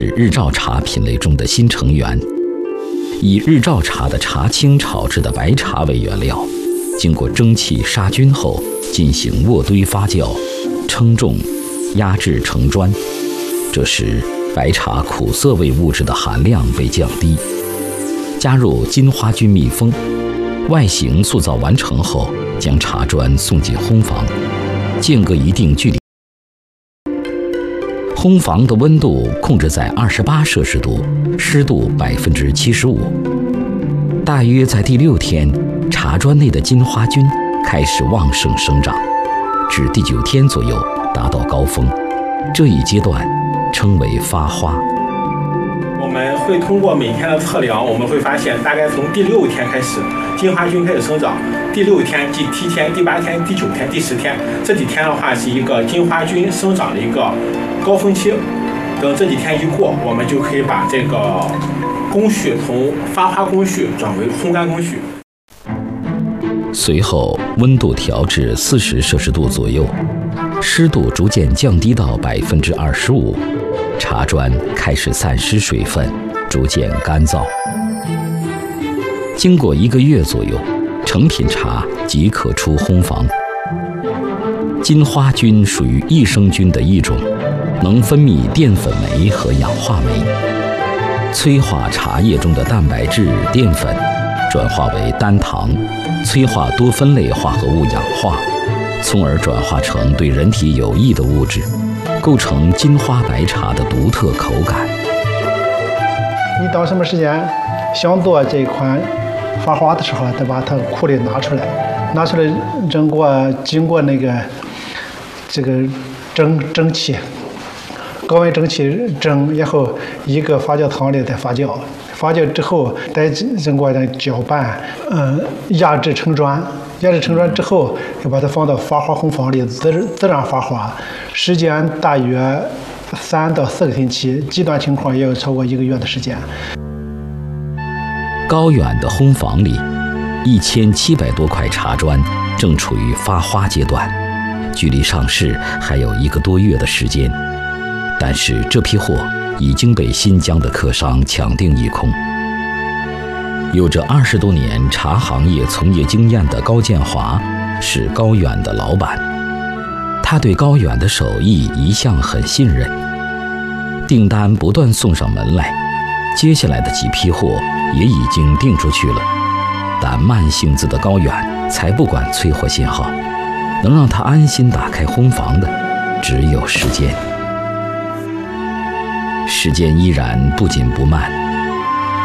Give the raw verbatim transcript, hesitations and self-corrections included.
日照茶品类中的新成员，以日照茶的茶青炒制的白茶为原料，经过蒸汽杀菌后进行渥堆发酵、称重、压制成砖。这时，白茶苦涩味物质的含量被降低，加入金花菌密封，外形塑造完成后，将茶砖送进烘房，间隔一定距离。烘房的温度控制在二十八摄氏度，湿度百分之七十五。大约在第六天，茶砖内的金花菌开始旺盛生长，至第九天左右达到高峰。这一阶段称为发花。 我们会通过每天的测量，我们会发现，大概从第六天开始，金花菌开始生长。第六天、第七天、第八天、第九天、第十天，这几天的话是一个金花菌生长的一个高峰期。等这几天一过，我们就可以把这个工序从发花工序转为烘干工序。 随后，温度调至四十摄氏度左右，湿度逐渐降低到百分之二十五，茶砖开始散失水分，逐渐干燥。经过一个月左右，成品茶即可出烘房。金花菌属于益生菌的一种，能分泌淀粉酶和氧化酶，催化茶叶中的蛋白质、淀粉转化为单糖，催化多酚类化合物氧化，从而转化成对人体有益的物质，构成金花白茶的独特口感。 你到什么时间想做这款发花的时候，得把它苦里拿出来，拿出来经过经过那个这个蒸蒸汽，高温蒸汽蒸，然后一个发酵汤里再发酵，发酵之后再经过的搅拌，嗯，压制成砖，压制成砖之后，又把它放到发花烘房里自自然发花，时间大约三到四个星期，极端情况也有超过一个月的时间。 高远的烘房里，一千七百多块茶砖正处于发花阶段，距离上市还有一个多月的时间。但是这批货已经被新疆的客商抢订一空。有着二十多年茶行业从业经验的高建华是高远的老板，他对高远的手艺一向很信任，订单不断送上门来，接下来的几批货也已经订出去了。但慢性子的高远才不管催货信号，能让他安心打开烘房的只有时间。时间依然不紧不慢，